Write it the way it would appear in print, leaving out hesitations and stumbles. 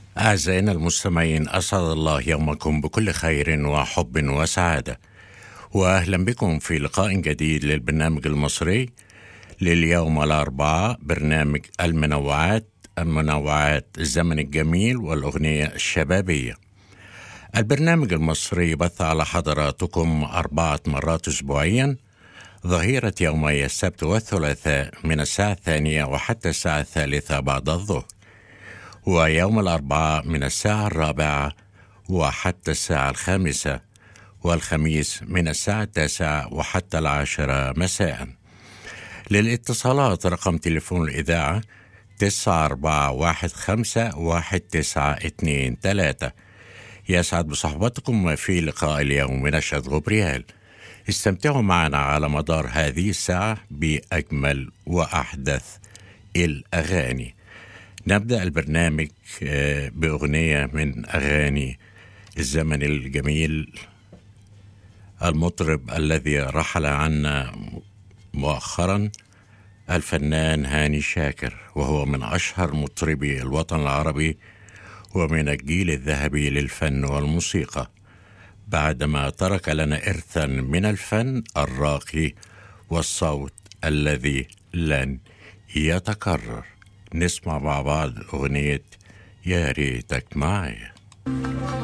أعزائنا المستمعين، أسعد الله يومكم بكل خير وحب وسعادة، وأهلا بكم في لقاء جديد للبرنامج المصري لليوم الأربعاء، برنامج المنوعات الزمن الجميل والأغنية الشبابية. البرنامج المصري بث على حضراتكم 4 مرات أسبوعيا، ظهيرة يومي السبت والثلاثاء من الساعة 2 وحتى الساعة 3 بعد الظهر، ويوم الأربعاء من الساعة 4 وحتى الساعة 5، والخميس من الساعة 9 وحتى 10 مساء. للاتصالات رقم تليفون الإذاعة 94151923. يسعد بصحبتكم في لقاء اليوم من نشأة غبريال. استمتعوا معنا على مدار هذه الساعة بأجمل وأحدث الأغاني. نبدأ البرنامج بأغنية من أغاني الزمن الجميل، المطرب الذي رحل عنا مؤخرا، الفنان هاني شاكر، وهو من أشهر مطربي الوطن العربي ومن الجيل الذهبي للفن والموسيقى، بعدما ترك لنا إرثا من الفن الراقي والصوت الذي لن يتكرر. نسمع مع بعض أغنية يا ريتك معايا.